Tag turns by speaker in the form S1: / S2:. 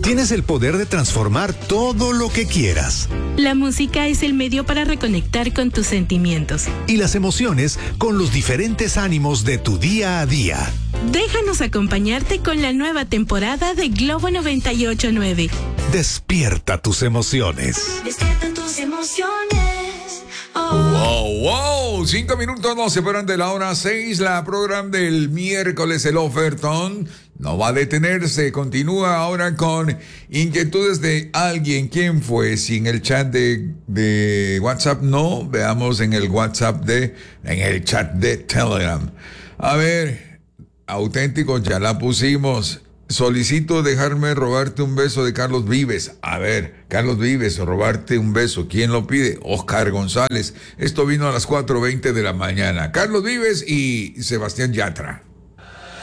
S1: tienes el poder de transformar todo lo que quieras.
S2: La música es el medio para reconectar con tus sentimientos.
S1: Y las emociones con los diferentes ánimos de tu día a día.
S2: Déjanos acompañarte con la nueva temporada de Globo 98.9.
S1: Despierta tus emociones.
S3: Despierta tus emociones.
S4: Wow. 5 minutos nos separan de la hora 6. La programa del miércoles, el ofertón, no va a detenerse. Continúa ahora con inquietudes de alguien. ¿Quién fue? Si en el chat de WhatsApp no, veamos en el chat de Telegram. A ver, auténticos, ya la pusimos. Solicito dejarme robarte un beso de Carlos Vives. A ver, Carlos Vives, robarte un beso. ¿Quién lo pide? Oscar González. Esto vino a las 4:20 de la mañana. Carlos Vives y Sebastián Yatra.